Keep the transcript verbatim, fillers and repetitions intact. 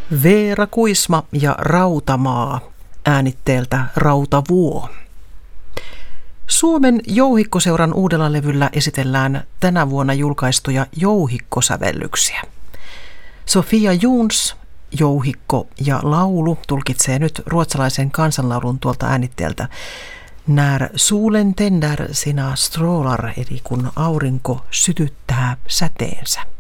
Veera Kuisma ja Rautamaa äänitteeltä Rautavuo. Suomen Jouhikkoseuran uudella levyllä esitellään tänä vuonna julkaistuja jouhikkosävellyksiä. Sofia Jons, jouhikko ja laulu, tulkitsee nyt ruotsalaisen kansanlaulun tuolta äänitteeltä När solen tänder sina strålar, eli kun aurinko sytyttää säteensä.